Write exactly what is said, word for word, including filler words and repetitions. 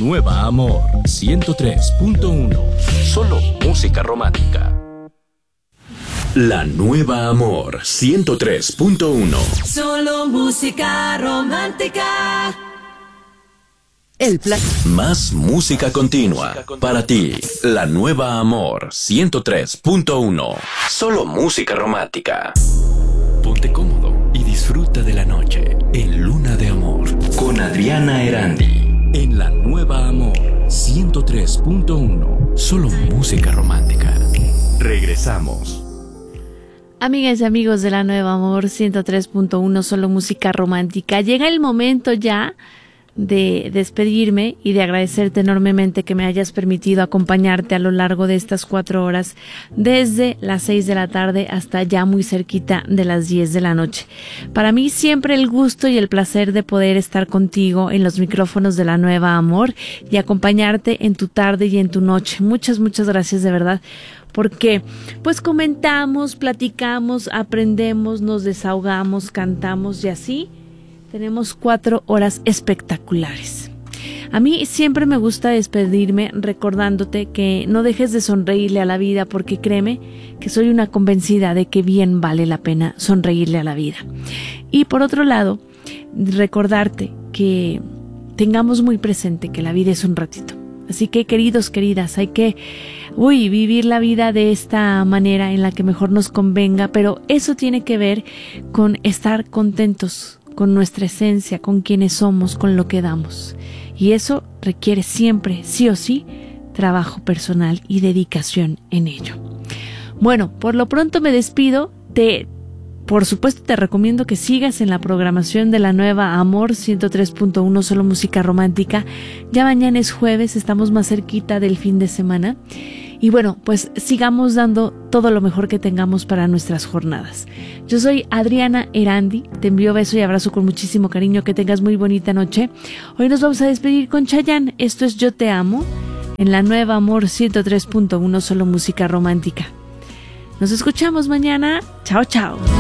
Nueva Amor ciento tres punto uno. Solo música romántica. La Nueva Amor ciento tres punto uno. Solo música romántica. El plan. Más música continua para ti. La Nueva Amor ciento tres punto uno. Solo música romántica. Ponte cómodo y disfruta de la noche en Luna de Amor con Adriana Erandi. En La Nueva Amor ciento tres punto uno. Solo música romántica. Regresamos. Amigas y amigos de La Nueva Amor ciento tres punto uno, solo música romántica. Llega el momento ya de despedirme y de agradecerte enormemente que me hayas permitido acompañarte a lo largo de estas cuatro horas, desde las seis de la tarde hasta ya muy cerquita de las diez de la noche. Para mí siempre el gusto y el placer de poder estar contigo en los micrófonos de La Nueva Amor y acompañarte en tu tarde y en tu noche. Muchas, muchas gracias de verdad. Porque pues comentamos, platicamos, aprendemos, nos desahogamos, cantamos y así tenemos cuatro horas espectaculares. A mí siempre me gusta despedirme recordándote que no dejes de sonreírle a la vida, porque créeme que soy una convencida de que bien vale la pena sonreírle a la vida. Y por otro lado, recordarte que tengamos muy presente que la vida es un ratito. Así que, queridos, queridas, hay que uy, vivir la vida de esta manera en la que mejor nos convenga, pero eso tiene que ver con estar contentos con nuestra esencia, con quienes somos, con lo que damos. Y eso requiere siempre, sí o sí, trabajo personal y dedicación en ello. Bueno, por lo pronto me despido. Te, por supuesto, te recomiendo que sigas en la programación de La Nueva Amor ciento tres punto uno, solo música romántica. Ya mañana es jueves, estamos más cerquita del fin de semana. Y bueno, pues sigamos dando todo lo mejor que tengamos para nuestras jornadas. Yo soy Adriana Erandi, te envío beso y abrazo con muchísimo cariño, que tengas muy bonita noche. Hoy nos vamos a despedir con Chayanne, esto es Yo Te Amo, en La Nueva Amor ciento tres punto uno, solo música romántica. Nos escuchamos mañana, chao chao.